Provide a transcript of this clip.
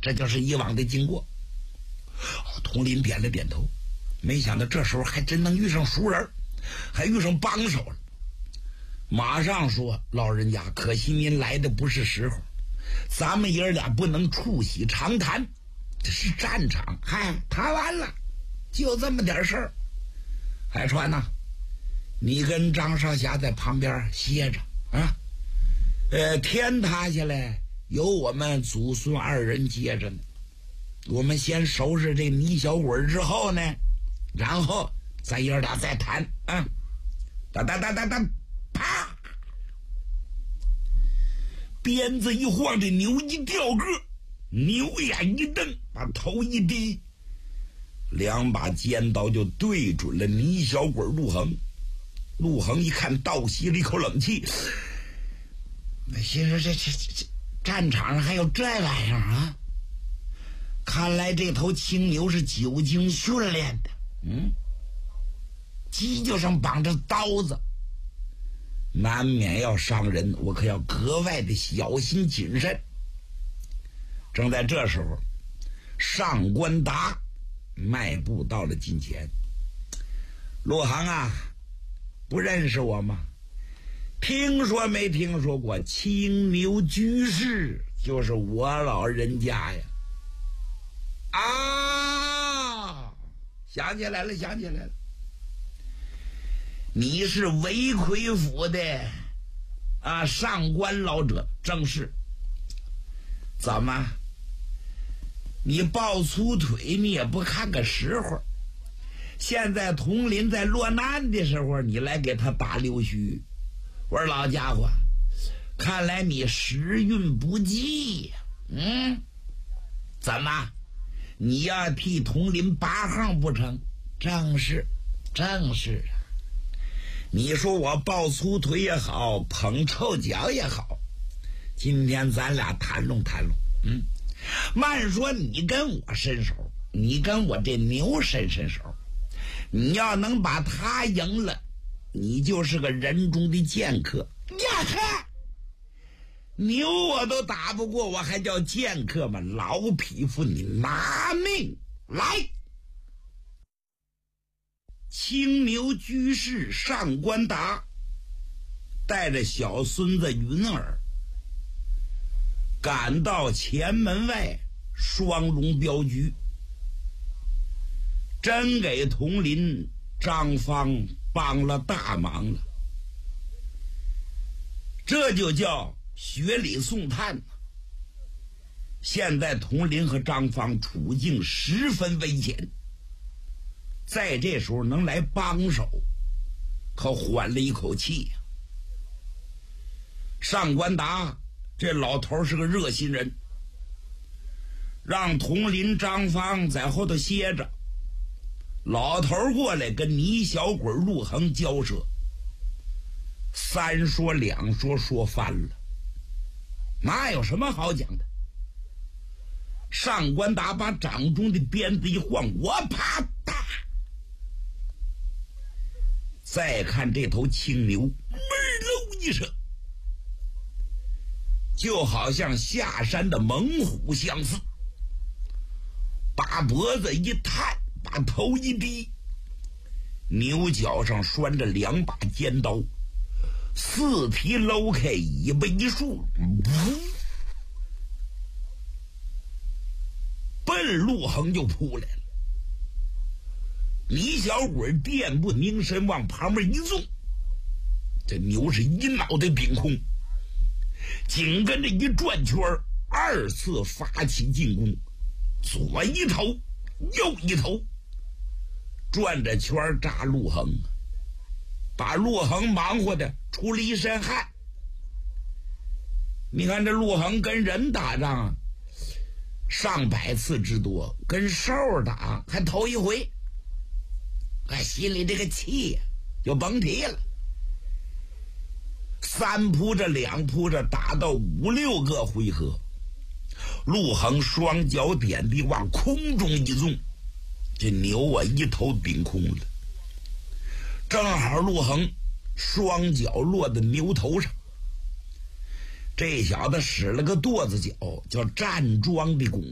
这就是以往的经过。佟林点了点头，没想到这时候还真能遇上熟人，还遇上帮手了。马上说：“老人家，可惜您来的不是时候，咱们爷俩不能促膝长谈，这是战场，嗨，谈完了，就这么点事儿。海川呐，你跟张少侠在旁边歇着啊。天塌下来有我们祖孙二人接着呢。我们先收拾这泥小鬼之后呢，然后咱爷俩再谈啊。哒哒哒哒哒，啪！鞭子一晃，这牛一掉个，牛眼一瞪，把头一低，两把尖刀就对准了泥小鬼陆恒。陆恒一看，倒吸了一口冷气，心说这战场上还有这玩意儿啊！看来这头青牛是久经训练的，犄角上绑着刀子，难免要伤人，我可要格外的小心谨慎。正在这时候，上官达迈步到了近前。陆航啊，不认识我吗？听说没听说过青牛居士？就是我老人家呀。啊，想起来了，想起来了，你是韦魁府的上官老者，正是。怎么，你抱粗腿你也不看个时候？现在佟林在落难的时候，你来给他打溜须。我说老家伙，看来你时运不济呀。怎么，你要替佟林拔号不成？正是，正是。你说我抱粗腿也好，捧臭脚也好，今天咱俩谈拢谈拢。慢说你跟我伸手，你跟我这牛伸手，你要能把他赢了，你就是个人中的剑客。呀呵，牛我都打不过，我还叫剑客吗？老匹夫，你拿命来！青牛居士上官达带着小孙子云儿赶到前门外双龙镖局，真给佟林张方帮了大忙了。这就叫学礼送炭。现在佟林和张方处境十分危险，在这时候能来帮手，可缓了一口气呀。上官达这老头是个热心人，让佟林张方在后头歇着，老头过来跟泥小鬼陆恒交涉，三说两说说翻了，哪有什么好讲的？上官达把掌中的鞭子一晃，我啪嗒！再看这头青牛，闷喽一声，就好像下山的猛虎相似，把脖子一探，把头一低，牛角上拴着两把尖刀，四蹄搂开，尾巴一竖，奔陆恒就扑来了。李小鬼垫步凝神往旁边一纵，这牛是一脑袋顶空，紧跟着一转圈，二次发起进攻，左一头右一头，转着圈扎陆恒，把陆恒忙活的出了一身汗。你看这陆恒跟人打仗上百次之多，跟兽打还头一回，心里这个气就甭提了。三扑着两扑着打到5、6个回合，陆恒双脚点地往空中一纵，这牛啊一头顶空了，正好陆恒双脚落在牛头上。这小子使了个跺子脚，叫站桩的功